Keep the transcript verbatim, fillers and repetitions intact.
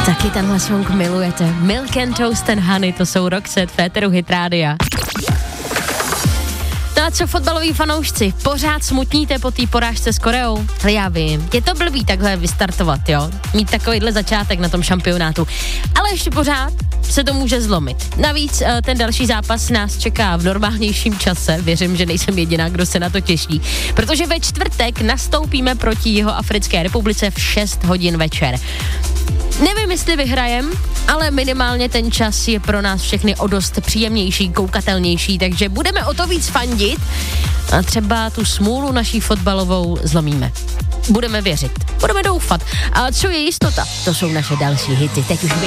Taky tenhle song milujete. Milk and Toast and Honey, to jsou Roxette, Féteru Hit Rádia. No a co fotbaloví fanoušci? Pořád smutníte po té porážce s Koreou? Ale já vím, je to blbý takhle vystartovat, jo? Mít takovýhle začátek na tom šampionátu. Ale ještě pořád se to může zlomit. Navíc ten další zápas nás čeká v normálnějším čase. Věřím, že nejsem jediná, kdo se na to těší. Protože ve čtvrtek nastoupíme proti Jihoafrické republice v šest hodin večer. Nevím, jestli vyhrajem, ale minimálně ten čas je pro nás všechny o dost příjemnější, koukatelnější, takže budeme o to víc fandit a třeba tu smůlu naší fotbalovou zlomíme. Budeme věřit, budeme doufat. A co je jistota? To jsou naše další hity. Teď už